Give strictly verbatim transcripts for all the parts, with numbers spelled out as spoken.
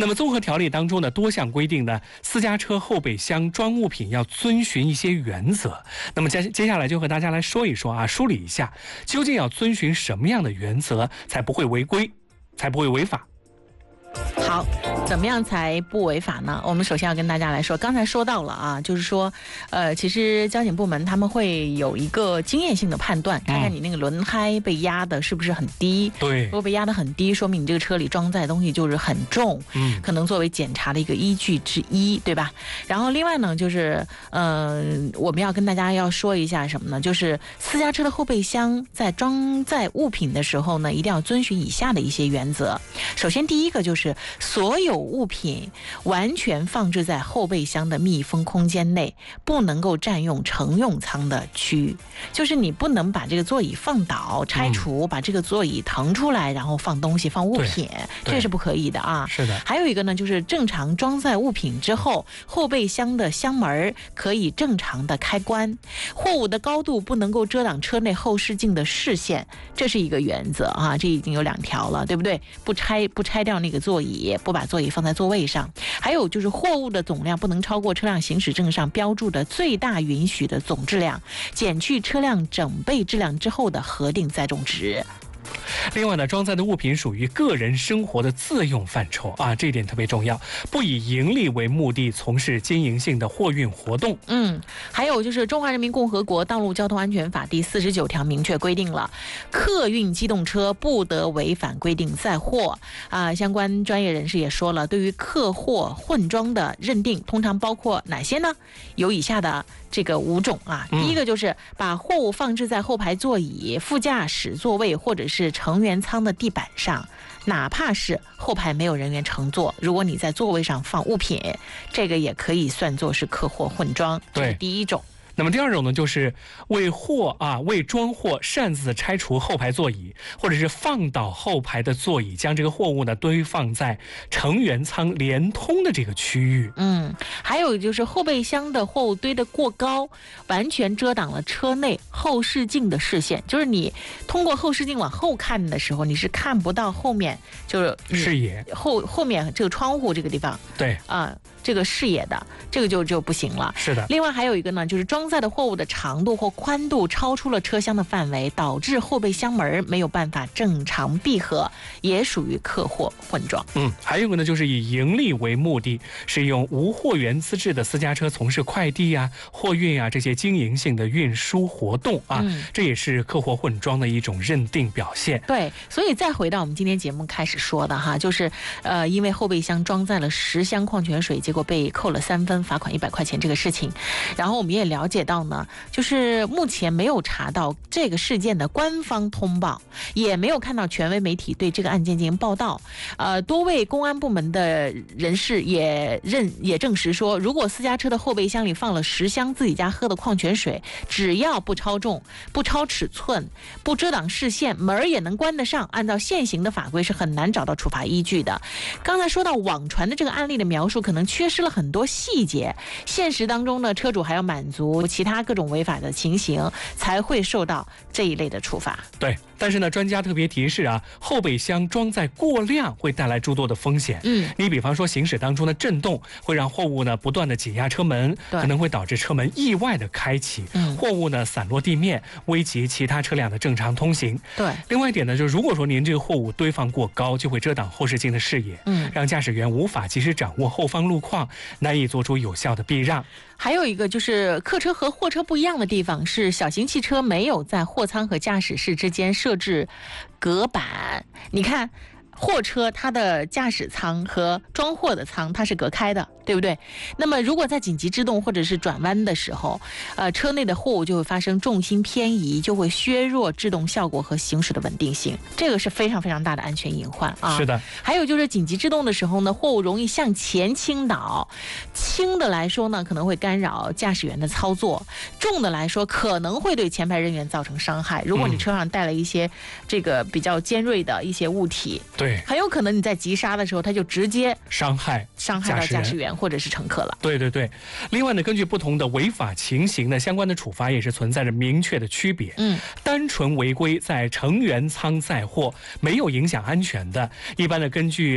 那么综合条例当中呢，多项规定呢，私家车后备箱装物品要遵循一些原则。那么接接下来就和大家来说一说啊，梳理一下究竟要遵循什么样的原则才不会违规，才不会违法。 好，怎么样才不违法呢？我们首先要跟大家来说，刚才说到了啊，就是说，呃，其实交警部门他们会有一个经验性的判断，看看你那个轮胎被压的是不是很低。 对， 如果被压得很低，说明你这个车里装载的东西就是很重，嗯，可能作为检查的一个依据之一，对吧？然后另外呢，就是，呃，我们要跟大家要说一下什么呢？就是私家车的后备箱在装载物品的时候呢，一定要遵循以下的一些原则。首先，第一个就是所有物品完全放置在后备箱的密封空间内，不能够占用乘用舱的区域。就是你不能把这个座椅放倒、拆除，嗯、把这个座椅腾出来，然后放东西、放物品，这是不可以的啊。 是的。 还有一个呢，就是正常装载物品之后，后备箱的箱门可以正常的开关，货物的高度不能够遮挡车内后视镜的视线，这是一个原则啊。这已经有两条了，对不对？不拆不拆掉那个座椅，不把座椅放在座位上。还有就是货物的总量不能超过车辆行驶证上标注的最大允许的总质量，减去车辆整备质量之后的核定载重值。 另外呢，装载的物品属于个人生活的自用范畴啊，这一点特别重要，不以盈利为目的从事经营性的货运活动。 嗯，还有就是《中华人民共和国道路交通安全法》第四十九条明确规定了，客运机动车不得违反规定载货啊。相关专业人士也说了，对于客货混装的认定，通常包括哪些呢？有以下的这个五种啊。第一个就是把货物放置在后排座椅、副驾驶座位或者是乘员舱的地板上，哪怕是后排没有人员乘坐，如果你在座位上放物品，这个也可以算作是客货混装，这是第一种。 那么第二种呢，就是为货啊为装货擅自拆除后排座椅，或者是放倒后排的座椅，将这个货物呢堆放在乘员舱连通的这个区域。 嗯，还有就是后备箱的货物堆得过高，完全遮挡了车内后视镜的视线，就是你通过后视镜往后看的时候，你是看不到后面就是视野后后面这个窗户这个地方， 对啊、呃，这个视野的这个就就不行了。 是的。 另外还有一个呢，就是装载的货物的长度或宽度超出了车厢的范围，导致后备箱门没有办法正常闭合，也属于客货混装。 嗯，还有一个呢，就是以盈利为目的，使用无货源资质的私家车从事快递啊、货运啊这些经营性的运输活动啊，嗯、这也是客货混装的一种认定表现。 对，所以再回到我们今天节目开始说的哈，就是呃，因为后备箱装载了十箱矿泉水，结果被扣了三分，罚款一百块钱这个事情，然后我们也了解到呢，就是目前没有查到这个事件的官方通报，也没有看到权威媒体对这个案件进行报道。呃，多位公安部门的人士也认也证实说，如果私家车的后备箱里放了十箱自己家喝的矿泉水，只要不超重、不超尺寸、不遮挡视线，门儿也能关得上，按照现行的法规是很难找到处罚依据的。刚才说到网传的这个案例的描述，可能缺失了很多细节，现实当中呢，车主还要满足其他各种违法的情形，才会受到这一类的处罚。 对，但是呢，专家特别提示啊，后备箱装载过量会带来诸多的风险。嗯，你比方说行驶当中的震动会让货物呢不断的挤压车门，可能会导致车门意外的开启，嗯，货物呢散落地面，危及其他车辆的正常通行。 对， 另外一点呢，就是如果说您这个货物堆放过高，就会遮挡后视镜的视野，嗯，让驾驶员无法及时掌握后方路况，难以做出有效的避让。 还有一个就是客车和货车不一样的地方是，小型汽车没有在货舱和驾驶室之间设置隔板。你看，货车它的驾驶舱和装货的舱它是隔开的，对不对？那么如果在紧急制动或者是转弯的时候，呃，车内的货物就会发生重心偏移，就会削弱制动效果和行驶的稳定性，这个是非常非常大的安全隐患啊。 是的。 还有就是紧急制动的时候呢，货物容易向前倾倒，轻的来说呢，可能会干扰驾驶员的操作；重的来说，可能会对前排人员造成伤害。如果你车上带了一些这个比较尖锐的一些物体， 对， 很有可能你在急刹的时候，它就直接伤害伤害到驾驶员或者是乘客了。 对对对。另外呢，根据不同的违法情形呢，相关的处罚也是存在着明确的区别。嗯，单纯违规在乘员舱载货没有影响安全的，一般的根据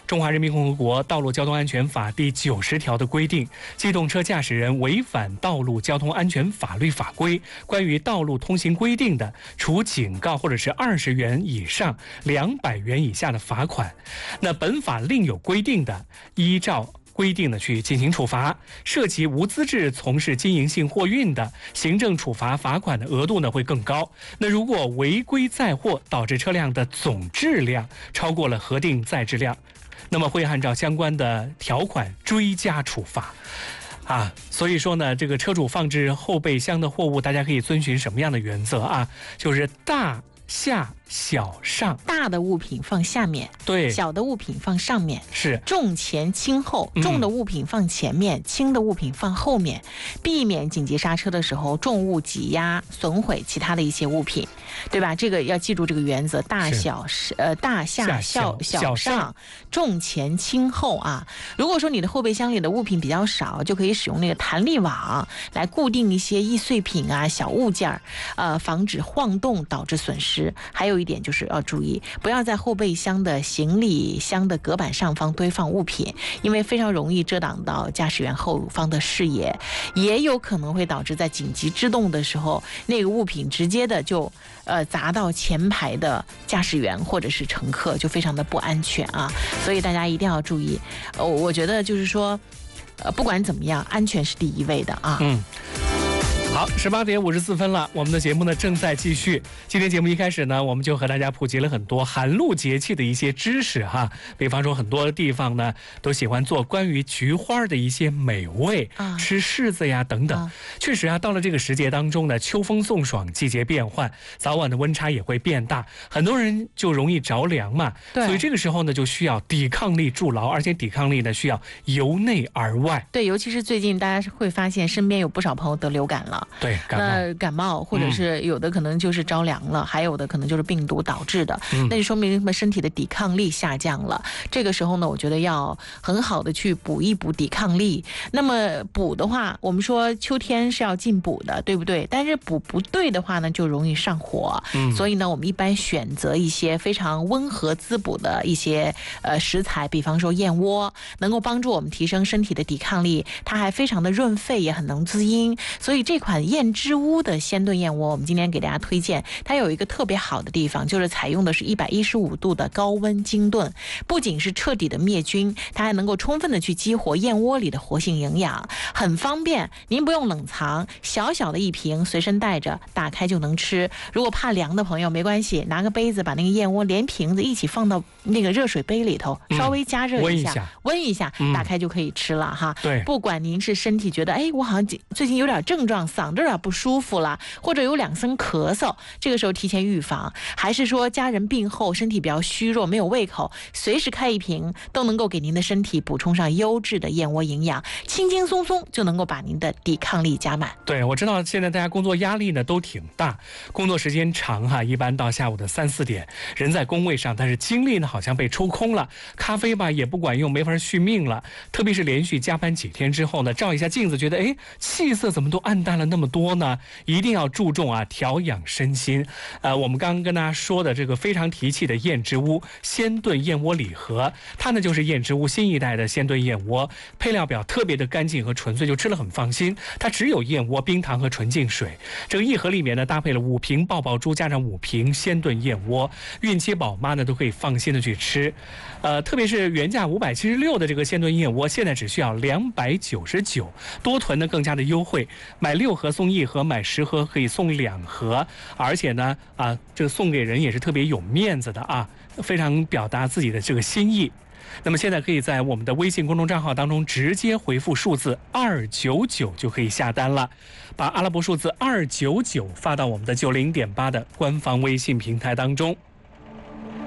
中华人民共和国道路交通安全法第九十条的规定，机动车驾驶人违反道路交通安全法律法规关于道路通行规定的，处警告或者是二十元以上两百元以下的罚款。那本法另有规定的，依照规定呢去进行处罚。涉及无资质从事经营性货运的，行政处罚罚款的额度呢会更高。那如果违规载货导致车辆的总质量超过了核定载质量，那么会按照相关的条款追加处罚。啊，所以说呢，这个车主放置后备箱的货物，大家可以遵循什么样的原则啊？就是大下小上， 大的物品放下面， 对， 小的物品放上面， 是重前轻后，重的物品放前面，嗯、轻的物品放后面，避免紧急刹车的时候重物挤压损毁其他的一些物品，对吧？这个要记住这个原则，大小是呃大下小小上，重前轻后啊。如果说你的后备箱里的物品比较少，就可以使用那个弹力网来固定一些易碎品啊、小物件，呃，防止晃动导致损失。还有一点就是要注意，不要在后备箱的行李箱的隔板上方堆放物品，因为非常容易遮挡到驾驶员后方的视野，也有可能会导致在紧急制动的时候，那个物品直接的就呃砸到前排的驾驶员或者是乘客，就非常的不安全啊！所以大家一定要注意。呃，我觉得就是说，呃，不管怎么样，安全是第一位的啊。 嗯。好，十八点五十四分了，我们的节目呢正在继续。今天节目一开始呢，我们就和大家普及了很多寒露节气的一些知识哈。比方说，很多地方呢都喜欢做关于菊花的一些美味，啊、吃柿子呀等等。啊、确实啊，到了这个时节当中呢，秋风送爽，季节变换，早晚的温差也会变大，很多人就容易着凉嘛。所以这个时候呢，就需要抵抗力筑牢，而且抵抗力呢需要由内而外。 对，尤其是最近大家会发现，身边有不少朋友得流感了。 对，感冒那感冒或者是有的可能就是着凉了，嗯、还有的可能就是病毒导致的，嗯、那就说明什么？身体的抵抗力下降了。这个时候呢，我觉得要很好的去补一补抵抗力。那么补的话，我们说秋天是要进补的，对不对？但是补不对的话呢，就容易上火。嗯、所以呢，我们一般选择一些非常温和滋补的一些呃食材，比方说燕窝，能够帮助我们提升身体的抵抗力，它还非常的润肺，也很能滋阴。所以这款燕之屋的鲜炖燕窝，我们今天给大家推荐，它有一个特别好的地方，就是采用的是一百一十五度的高温精炖，不仅是彻底的灭菌，它还能够充分的去激活燕窝里的活性营养，很方便，您不用冷藏，小小的一瓶随身带着，打开就能吃。如果怕凉的朋友没关系，拿个杯子把那个燕窝连瓶子一起放到那个热水杯里头，稍微加热一下，嗯、温一下，温一下打开就可以吃了哈。 对， 不管您是身体觉得哎，我好像最近有点症状，嗓子有点不舒服了，或者有两声咳嗽，这个时候提前预防，还是说家人病后身体比较虚弱没有胃口，随时开一瓶都能够给您的身体补充上优质的燕窝营养，轻轻松松就能够把您的抵抗力加满。 对，我知道现在大家工作压力呢都挺大，工作时间长哈，一般到下午的三四点，人在工位上，但是精力呢好像被抽空了，咖啡吧也不管用，没法续命了。特别是连续加班几天之后呢，照一下镜子，觉得哎，气色怎么都暗淡了那么多呢？一定要注重啊调养身心。呃，我们刚刚跟大家说的这个非常提气的燕之屋鲜炖燕窝礼盒，它呢就是燕之屋新一代的鲜炖燕窝，配料表特别的干净和纯粹，就吃了很放心。它只有燕窝、冰糖和纯净水。这个一盒里面呢搭配了五瓶爆爆珠，加上五瓶鲜炖燕窝，孕期宝妈呢都可以放心的去吃。呃，特别是原价五百七十六的这个鲜炖燕窝，现在只需要两百九十九，多囤呢更加的优惠，买六盒送一盒，买十盒可以送两盒，而且呢啊，这个送给人也是特别有面子的啊，非常表达自己的这个心意。那么现在可以在我们的微信公众账号当中直接回复数字二九九就可以下单了，把阿拉伯数字二九九发到我们的九零点八的官方微信平台当中。